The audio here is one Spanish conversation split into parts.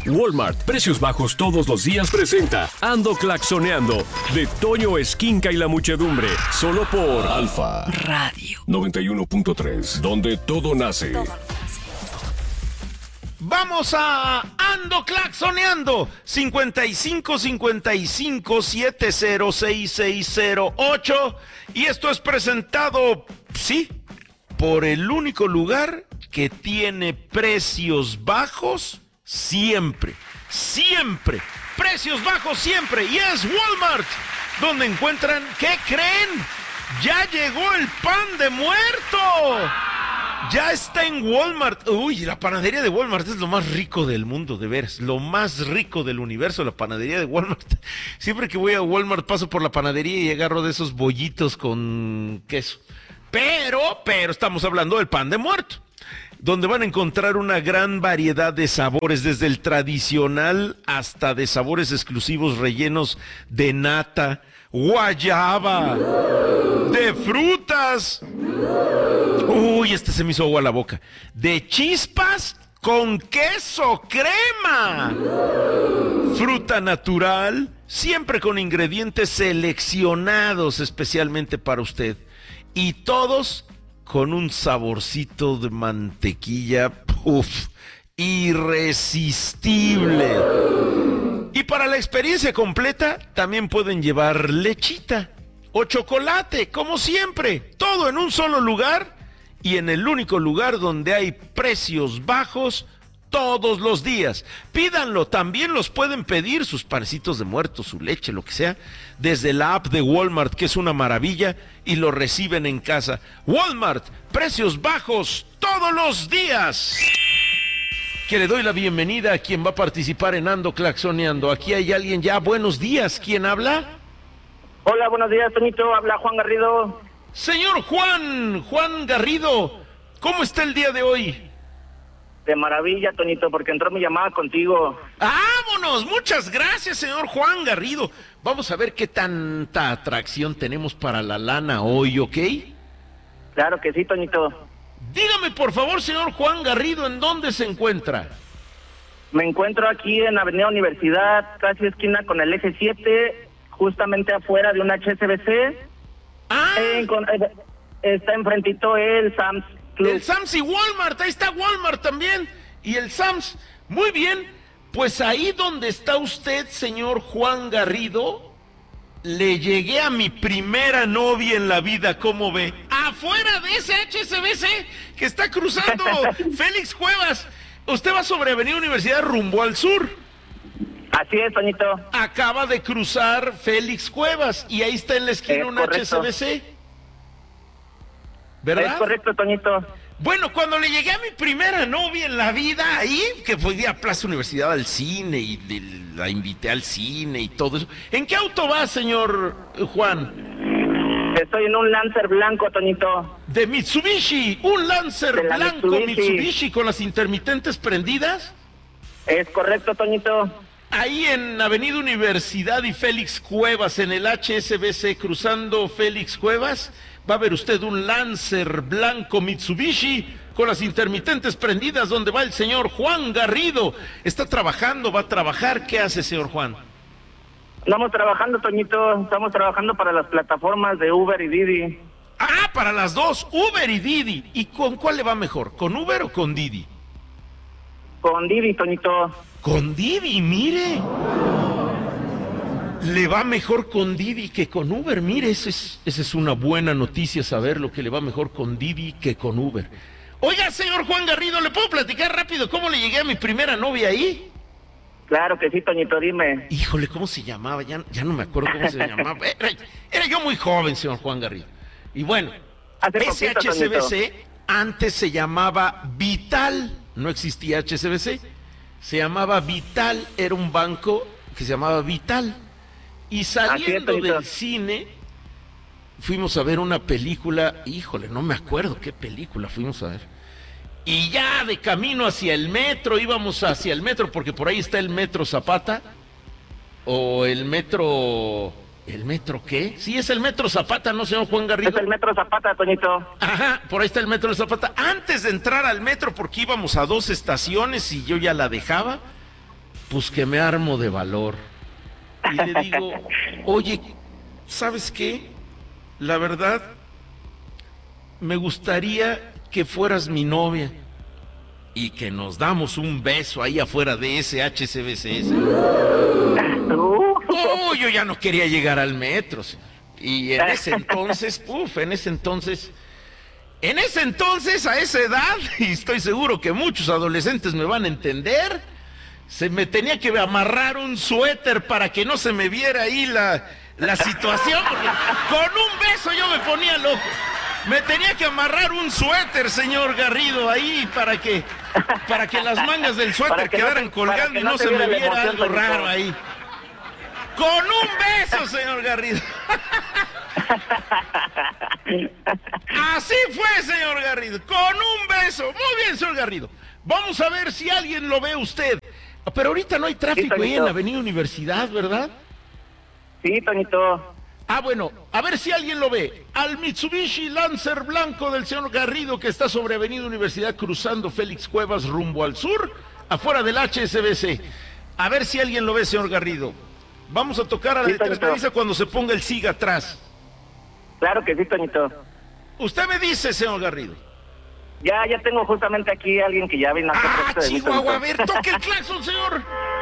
Walmart, precios bajos todos los días presenta Ando Claxoneando de Toño Esquinca y la muchedumbre, solo por Alfa Radio 91.3, donde todo nace. Vamos a Ando Claxoneando 5555706608 y esto es presentado, sí, por el único lugar que tiene precios bajos siempre, precios bajos siempre, y es Walmart, donde encuentran, ¿qué creen? ¡Ya llegó el pan de muerto! Ya está en Walmart. Uy, la panadería de Walmart es lo más rico del mundo, de veras, lo más rico del universo, la panadería de Walmart. Siempre que voy a Walmart paso por la panadería y agarro de esos bollitos con queso. Pero estamos hablando del pan de muerto, donde van a encontrar una gran variedad de sabores, desde el tradicional hasta de sabores exclusivos rellenos de nata, guayaba, de frutas. Uy, se me hizo agua a la boca. De chispas con queso crema. Fruta natural, siempre con ingredientes seleccionados especialmente para usted. Y todos con un saborcito de mantequilla, irresistible. Y para la experiencia completa, también pueden llevar lechita o chocolate, como siempre. Todo en un solo lugar y en el único lugar donde hay precios bajos todos los días. Pídanlo, también los pueden pedir, sus panecitos de muerto, su leche, lo que sea, desde la app de Walmart, que es una maravilla, y lo reciben en casa. Walmart, precios bajos todos los días. Que le doy la bienvenida a quien va a participar en Ando Claxoneando. Aquí hay alguien ya. Buenos días, ¿quién habla? Hola, buenos días, Toñito, habla Juan Garrido. Señor Juan Garrido, ¿cómo está el día de hoy? De maravilla, Toñito, porque entró mi llamada contigo. ¡Vámonos! Muchas gracias, señor Juan Garrido. Vamos a ver qué tanta atracción tenemos para la lana hoy, ¿ok? Claro que sí, Toñito. Dígame, por favor, señor Juan Garrido, ¿en dónde se encuentra? Me encuentro aquí en Avenida Universidad, casi esquina con el eje 7, justamente afuera de un HSBC. Está enfrentito el Sam's Club. El Sam's y Walmart, ahí está Walmart también. Y el Sam's, muy bien. Pues ahí donde está usted, señor Juan Garrido, le llegué a mi primera novia en la vida, ¿cómo ve? Afuera de ese HSBC que está cruzando Félix Cuevas. Usted va sobre Avenida Universidad rumbo al sur. Así es, Toñito. Acaba de cruzar Félix Cuevas y ahí está en la esquina un HSBC. ¿Verdad? Es correcto, Toñito. Bueno, cuando le llegué a mi primera novia en la vida, ahí, que fui a Plaza Universidad al cine y la invité al cine y todo eso. ¿En qué auto va, señor Juan? Estoy en un Lancer blanco, Toñito. De Mitsubishi, un Lancer blanco Mitsubishi con las intermitentes prendidas. Es correcto, Toñito. Ahí en Avenida Universidad y Félix Cuevas, en el HSBC, cruzando Félix Cuevas, va a ver usted un Lancer blanco Mitsubishi con las intermitentes prendidas, donde va el señor Juan Garrido. Está trabajando, va a trabajar. ¿Qué hace, señor Juan? Estamos trabajando, Toñito. Estamos trabajando para las plataformas de Uber y Didi. Ah, para las dos, Uber y Didi. ¿Y con cuál le va mejor? ¿Con Uber o con Didi? Con Didi, Toñito. Con Didi, mire. Le va mejor con Didi que con Uber. Mire, esa es una buena noticia, saber lo que le va mejor con Didi que con Uber. Oiga, señor Juan Garrido, ¿le puedo platicar rápido cómo le llegué a mi primera novia ahí? Claro que sí, Toñito, dime. Híjole, ¿cómo se llamaba? Ya no me acuerdo cómo se llamaba. Era yo muy joven, señor Juan Garrido. Y bueno, ese HSBC antes se llamaba Vital. No existía HSBC. Se llamaba Vital, era un banco que se llamaba Vital. Y saliendo del cine, fuimos a ver una película, híjole, no me acuerdo qué película fuimos a ver. Y ya de camino hacia el metro, íbamos hacia el metro, porque por ahí está el metro Zapata, o el metro... ¿El metro qué? Sí, es el metro Zapata, ¿no, señor Juan Garrido? Es el metro Zapata, Toñito. Ajá, por ahí está el metro Zapata. Antes de entrar al metro, porque íbamos a 2 estaciones y yo ya la dejaba, pues que me armo de valor. Y le digo, oye, ¿sabes qué? La verdad, me gustaría que fueras mi novia y que nos damos un beso ahí afuera de ese HSBC. Oh, yo ya no quería llegar al metro, señor. Y en ese entonces, a esa edad, y estoy seguro que muchos adolescentes me van a entender, se me tenía que amarrar un suéter para que no se me viera ahí la situación, porque con un beso yo me ponía loco. Me tenía que amarrar un suéter, señor Garrido, ahí para que las mangas del suéter quedaran colgando y no se me viera algo raro ahí. Con un beso, señor Garrido. Así fue, señor Garrido, con un beso. Muy bien, señor Garrido. Vamos a ver si alguien lo ve usted. Pero ahorita no hay tráfico ahí en Avenida Universidad, ¿verdad? Sí, Toñito. Ah, bueno, a ver si alguien lo ve. Al Mitsubishi Lancer blanco del señor Garrido, que está sobre Avenida Universidad cruzando Félix Cuevas rumbo al sur, afuera del HSBC. A ver si alguien lo ve, señor Garrido. Vamos a tocar a la de Tres Medidas cuando se ponga el SIG atrás. Claro que sí, Toñito. Usted me dice, señor Garrido. Ya tengo justamente aquí a alguien que ya vino a ¡Ah, Chihuahua! A ver, toque el claxon, señor.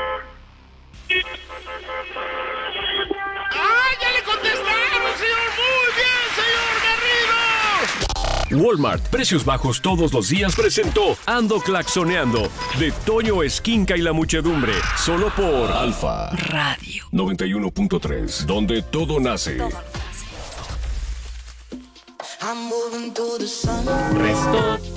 ¡Ah, ya le contestaron, señor! ¡Muy bien, señor Garrido! Walmart, precios bajos todos los días presentó Ando Claxoneando de Toño Esquinca y la Muchedumbre, solo por Alfa Radio 91.3, donde todo nace. Resto